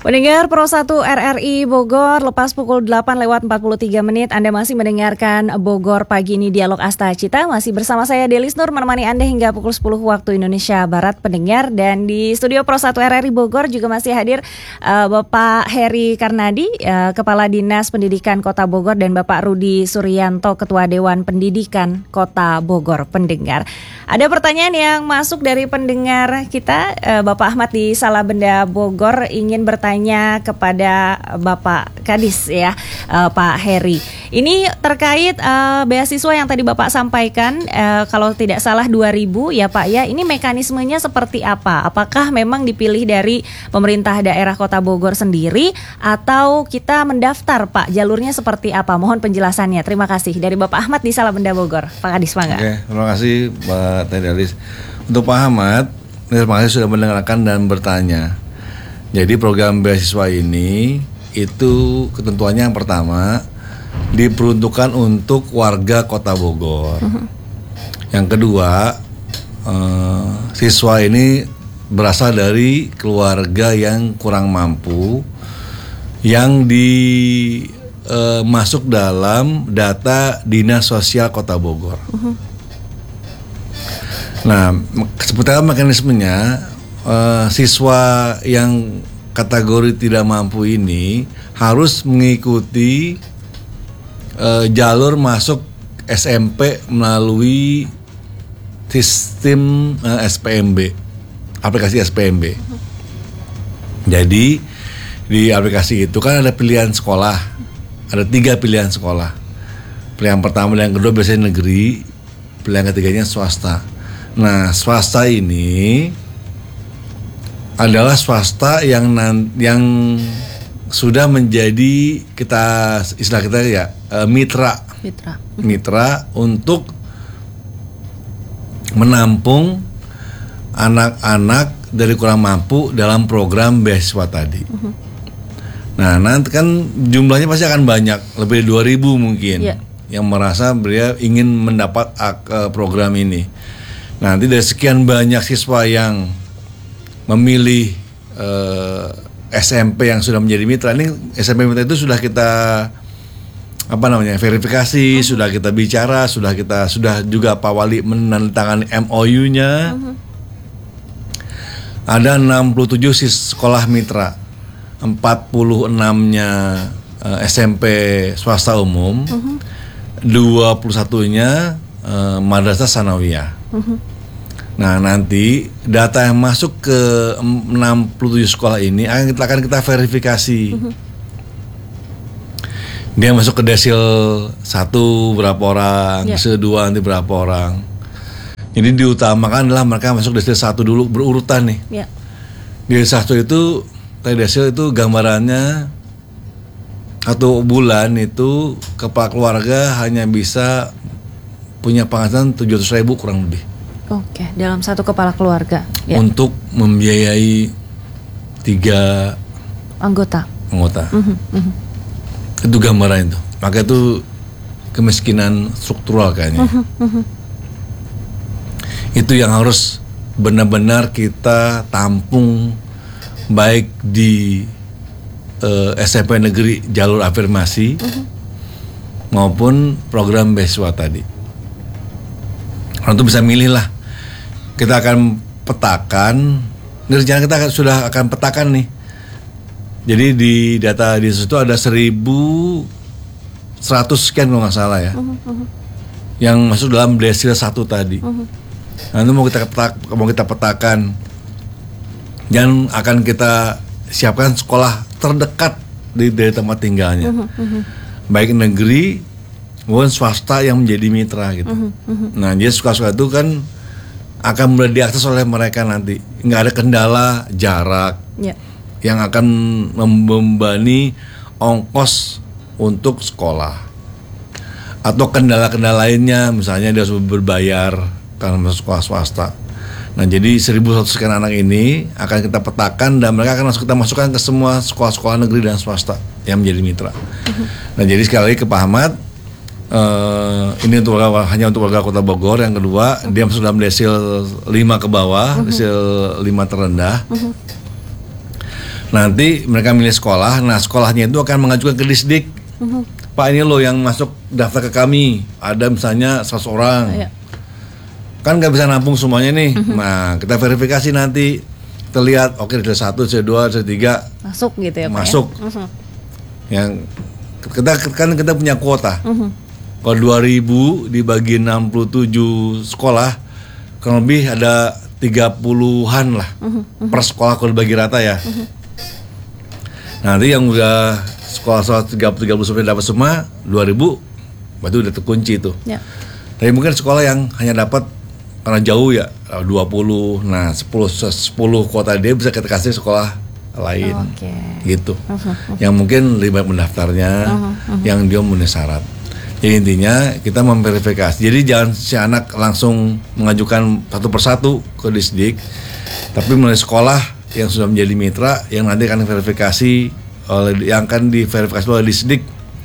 Pendengar Pro 1 RRI Bogor, lepas pukul 8:43 Anda masih mendengarkan Bogor Pagi ini Dialog Asta Cita. Masih bersama saya Delis Nur menemani Anda hingga pukul 10 waktu Indonesia Barat pendengar. Dan di studio Pro 1 RRI Bogor juga masih hadir Bapak Heri Karnadi, Kepala Dinas Pendidikan Kota Bogor, dan Bapak Rudi Suryanto, Ketua Dewan Pendidikan Kota Bogor. Pendengar, ada pertanyaan yang masuk dari pendengar kita. Bapak Ahmad di Salabenda Bogor ingin bertanya kepada Bapak Kadis ya, Pak Heri. Ini terkait beasiswa yang tadi Bapak sampaikan, kalau tidak salah 2.000 ya Pak ya. Ini mekanismenya seperti apa? Apakah memang dipilih dari pemerintah daerah Kota Bogor sendiri atau kita mendaftar Pak? Jalurnya seperti apa? Mohon penjelasannya. Terima kasih. Dari Bapak Ahmad di Salabenda Bogor. Pak Kadis, mangga. Oke, terima kasih Mbak Tedalis. Untuk Pak Ahmad, terima kasih sudah mendengarkan dan bertanya. Jadi program beasiswa ini itu ketentuannya yang pertama diperuntukkan untuk warga Kota Bogor. Yang kedua, siswa ini berasal dari keluarga yang kurang mampu yang masuk dalam data Dinas Sosial Kota Bogor. Nah, seperti apa mekanismenya? Siswa yang kategori tidak mampu ini harus mengikuti jalur masuk SMP melalui sistem SPMB, aplikasi SPMB. Jadi di aplikasi itu kan ada pilihan sekolah, ada 3 pilihan sekolah. Pilihan pertama dan yang kedua biasanya negeri, pilihan ketiganya swasta. Nah, swasta ini adalah swasta yang sudah menjadi istilah kita ya mitra untuk menampung anak-anak dari kurang mampu dalam program beasiswa tadi. Nah, nanti kan jumlahnya pasti akan banyak, lebih dari 2.000 mungkin yang merasa dia ingin mendapat program ini. Nanti dari sekian banyak siswa yang memilih SMP yang sudah menjadi mitra, ini SMP mitra itu sudah kita verifikasi, sudah kita bicara, sudah juga Pak Wali menandatangani MOU-nya. Ada 67 sekolah mitra, 46-nya SMP swasta umum, 21-nya madrasah sanawiyah. Nah, nanti data yang masuk ke 67 sekolah ini akan kita verifikasi. Dia masuk ke desil 1 berapa orang, desil 2 nanti berapa orang. Jadi diutamakan adalah mereka masuk desil 1 dulu berurutan nih. Desil 1 itu, desil itu gambarannya 1 bulan itu kepala keluarga hanya bisa punya penghasilan 700.000 kurang lebih. Oke, dalam 1 kepala keluarga untuk membiayai 3 anggota. Itu gambaran itu. Maka itu kemiskinan struktural kayaknya. Itu yang harus benar-benar kita tampung, baik di SMP negeri jalur afirmasi maupun program beasiswa tadi. Untuk bisa milih lah. Kita akan petakan, rencana kita sudah akan petakan nih. Jadi di data di situ ada 1.100 sekian kalau nggak salah ya, yang masuk dalam desil 1 tadi. Nanti mau kita petakan, dan akan kita siapkan sekolah terdekat dari tempat tinggalnya, baik negeri maupun swasta yang menjadi mitra gitu. Nah, dia suka-suka itu kan akan mudah diakses oleh mereka nanti. Nggak ada kendala jarak yang akan membebani ongkos untuk sekolah. Atau kendala-kendala lainnya, misalnya dia harus berbayar karena masuk sekolah swasta. Nah, jadi 1.100 sekian anak ini akan kita petakan dan mereka akan kita masukkan ke semua sekolah-sekolah negeri dan swasta yang menjadi mitra. Nah, jadi sekali lagi ke Pak Ahmad, ini hanya untuk warga Kota Bogor. Yang kedua, dia masuk dalam desil 5 ke bawah, desil 5 terendah. Nanti mereka milih sekolah, nah sekolahnya itu akan mengajukan ke Disdik. Pak, ini loh yang masuk daftar ke kami, ada misalnya 100 orang. Kan nggak bisa nampung semuanya nih. Nah, kita verifikasi nanti, kita lihat, oke, ada 1, ada 2, ada 3 masuk gitu ya Pak. Masuk. Yang kita punya kuota. Kalau 2000 dibagi 67 sekolah, kurang lebih ada 30-an lah per sekolah kalau dibagi rata ya. Nanti yang udah sekolah 30 sampai dapat semua 2000, berarti udah terkunci itu. Tapi mungkin sekolah yang hanya dapat karena jauh ya 20, nah 10 kuota dia bisa kita kasih sekolah lain, gitu. Yang mungkin lebih banyak mendaftarnya, yang dia memenuhi syarat. Jadi intinya kita memverifikasi. Jadi jangan si anak langsung mengajukan satu persatu ke Disdik, tapi melalui sekolah yang sudah menjadi mitra, yang nanti akan diverifikasi yang akan diverifikasi oleh Disdik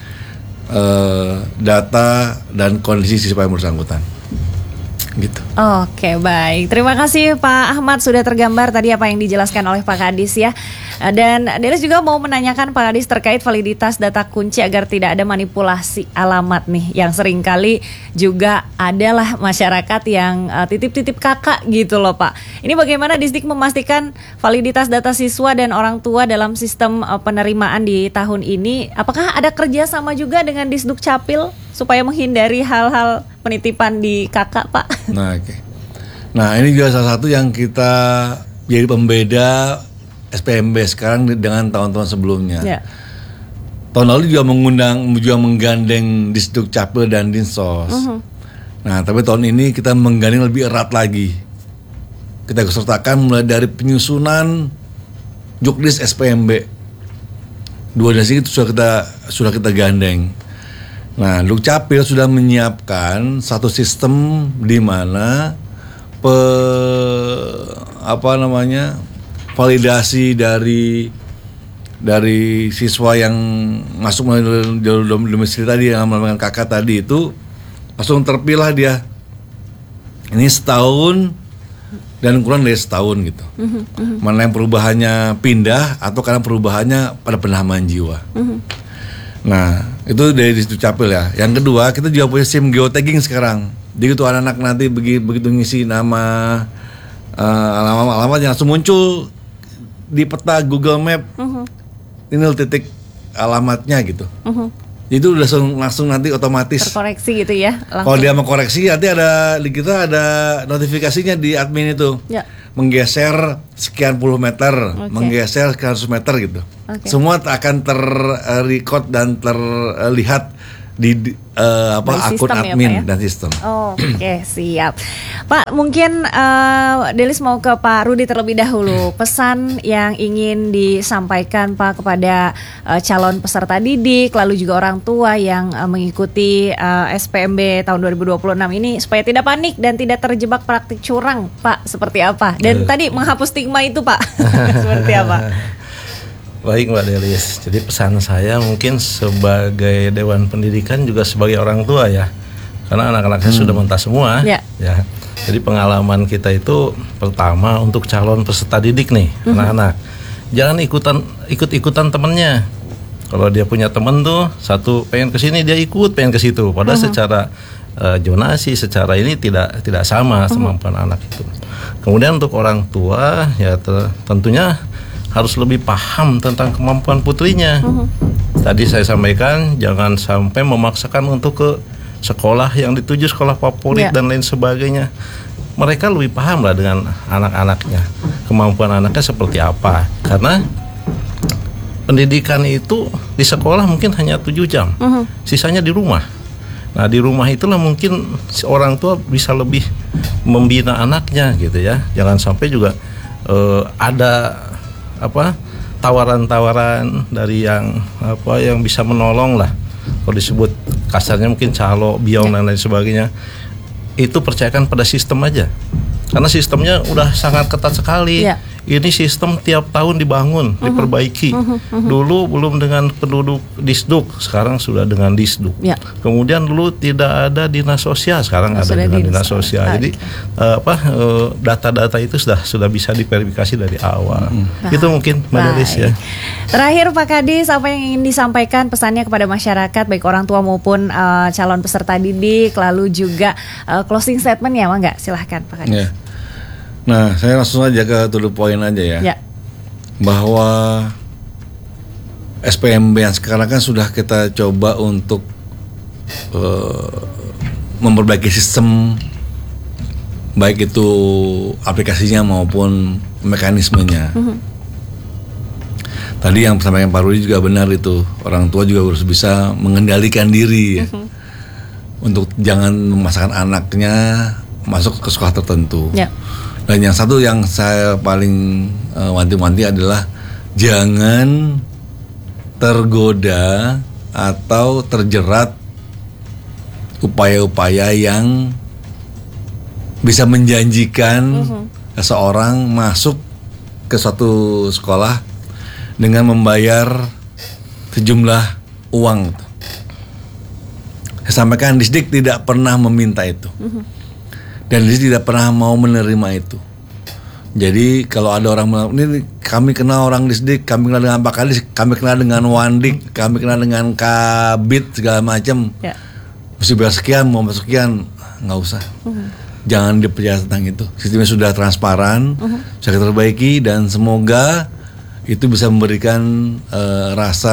data dan kondisi siswa yang bersangkutan. Gitu. Oke, baik. Terima kasih Pak Ahmad, sudah tergambar tadi apa yang dijelaskan oleh Pak Kadis ya. Dan Delis juga mau menanyakan Pak Kadis terkait validitas data kunci agar tidak ada manipulasi alamat nih, yang seringkali juga adalah masyarakat yang titip-titip kakak gitu loh Pak. Ini bagaimana Disdik memastikan validitas data siswa dan orang tua dalam sistem penerimaan di tahun ini? Apakah ada kerjasama juga dengan Disduk Capil supaya menghindari hal-hal penitipan di kakak Pak? Nah, nah ini juga salah satu yang kita jadi pembeda SPMB sekarang dengan tahun-tahun sebelumnya. Tahun lalu juga menggandeng Disduk Capil dan Dinsos. Nah, tapi tahun ini kita menggandeng lebih erat lagi. Kita sertakan mulai dari penyusunan Juknis SPMB. Dua dari itu sudah kita gandeng. Nah, Duk Capil sudah menyiapkan satu sistem di mana validasi dari siswa yang masuk melalui jalur domisili tadi yang melakukan kakak tadi itu langsung terpilah dia. Ini setahun dan kurang dari setahun gitu. Mana yang perubahannya pindah atau karena perubahannya pada penahanan jiwa. Nah, itu dari Disduk Capil ya. Yang kedua, kita juga punya SIM geotagging sekarang. Jadi itu anak-anak nanti begitu ngisi nama, alamat yang langsung muncul di peta Google Map. Ini titik alamatnya gitu. Itu udah langsung nanti otomatis terkoreksi gitu ya. Kalau dia mau koreksi, nanti di kita ada notifikasinya di admin itu. Menggeser sekian puluh meter, menggeser sekian 100 meter gitu. Semua akan terrecord dan terlihat di akun admin ya, dan sistem. Oke, siap. Pak, mungkin Delis mau ke Pak Rudi terlebih dahulu. Pesan yang ingin disampaikan Pak kepada calon peserta didik, lalu juga orang tua yang mengikuti SPMB tahun 2026 ini supaya tidak panik dan tidak terjebak praktik curang, Pak, seperti apa? Dan tadi menghapus stigma itu, Pak, seperti apa? Baik Mbak Delis, jadi pesan saya mungkin sebagai Dewan Pendidikan juga sebagai orang tua ya, karena anak-anak saya sudah mentas semua ya. Jadi pengalaman kita itu pertama untuk calon peserta didik nih, anak-anak jangan ikut-ikutan temennya. Kalau dia punya temen tuh satu pengen ke sini dia ikut, pengen ke situ, padahal secara zonasi, secara ini tidak sama kemampuan anak itu. Kemudian untuk orang tua ya tentunya harus lebih paham tentang kemampuan putrinya. Tadi saya sampaikan jangan sampai memaksakan untuk ke sekolah yang dituju sekolah favorit dan lain sebagainya. Mereka lebih paham lah dengan anak-anaknya, kemampuan anaknya seperti apa. Karena pendidikan itu di sekolah mungkin hanya 7 jam, sisanya di rumah. Nah di rumah itulah mungkin orang tua bisa lebih membina anaknya gitu ya. Jangan sampai juga ada tawaran-tawaran dari yang bisa menolong lah. Kalau disebut kasarnya mungkin calo, biong dan lain sebagainya. Itu percayakan pada sistem aja. Karena sistemnya udah sangat ketat sekali. ini sistem tiap tahun dibangun, diperbaiki. Dulu belum dengan penduduk Disduk, sekarang sudah dengan Disduk. Ya. Kemudian dulu tidak ada dinas sosial, sekarang ada dengan dinas sosial. Jadi data-data itu sudah bisa diverifikasi dari awal. Itu mungkin Mbak Delis ya. Terakhir Pak Kadis, apa yang ingin disampaikan pesannya kepada masyarakat baik orang tua maupun calon peserta didik, lalu juga closing statement ya, Mangga? Silahkan Pak Kadis. Nah, saya langsung aja ke to the point aja ya. Bahwa SPMB yang sekarang kan sudah kita coba untuk memperbaiki sistem, baik itu aplikasinya maupun mekanismenya. Tadi yang disampaikan Pak Rudi juga benar itu, orang tua juga harus bisa mengendalikan diri ya, untuk jangan memaksakan anaknya masuk ke sekolah tertentu. Dan yang satu yang saya paling wanti-wanti adalah jangan tergoda atau terjerat upaya-upaya yang bisa menjanjikan seseorang masuk ke suatu sekolah dengan membayar sejumlah uang. Saya sampaikan Disdik tidak pernah meminta itu. Dan Disdik tidak pernah mau menerima itu. Jadi kalau ada orang bilang, ini kami kenal orang Disdik, kami kenal dengan Pak Kadis, kami kenal dengan Wandik, kami kenal dengan Kabit segala macam. Mesti bayar sekian, mau masuk sekian, nggak usah. Jangan dipercaya tentang itu. Sistemnya sudah transparan, sudah kita perbaiki, dan semoga itu bisa memberikan rasa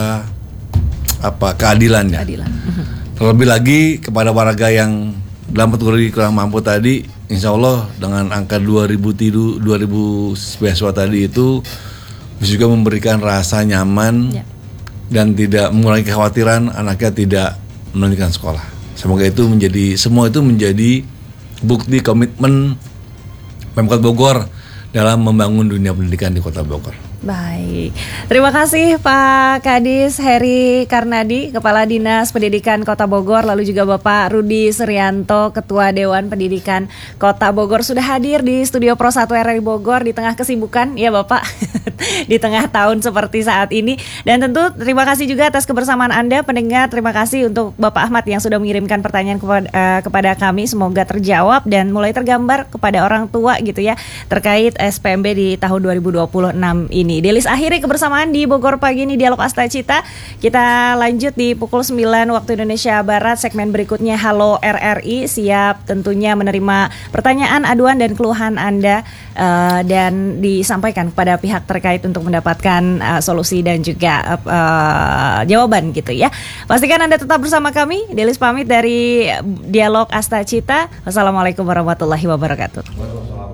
keadilan ya. Terlebih lagi kepada warga yang dalam kategori kurang mampu tadi, insya Allah dengan angka 2000 beasiswa tadi itu bisa juga memberikan rasa nyaman dan tidak mengurangi kekhawatiran anaknya tidak melanjutkan sekolah. Semoga itu semua itu menjadi bukti komitmen Pemkot Bogor dalam membangun dunia pendidikan di Kota Bogor. Baik, terima kasih Pak Kadis Heri Karnadi, Kepala Dinas Pendidikan Kota Bogor, lalu juga Bapak Rudi Suryanto, Ketua Dewan Pendidikan Kota Bogor, sudah hadir di Studio Pro 1 RRI Bogor di tengah kesibukan ya Bapak, di tengah tahun seperti saat ini. Dan tentu terima kasih juga atas kebersamaan Anda pendengar. Terima kasih untuk Bapak Ahmad yang sudah mengirimkan pertanyaan kepada kami, semoga terjawab dan mulai tergambar kepada orang tua gitu ya terkait SPMB di tahun 2026 ini. Delis akhiri kebersamaan di Bogor Pagi ini Dialog Asta Cita. Kita lanjut di pukul 9 waktu Indonesia Barat. Segmen berikutnya Halo RRI, siap tentunya menerima pertanyaan, aduan dan keluhan Anda dan disampaikan kepada pihak terkait untuk mendapatkan solusi dan juga jawaban gitu ya. Pastikan Anda tetap bersama kami. Delis pamit dari Dialog Asta Cita. Wassalamualaikum warahmatullahi wabarakatuh.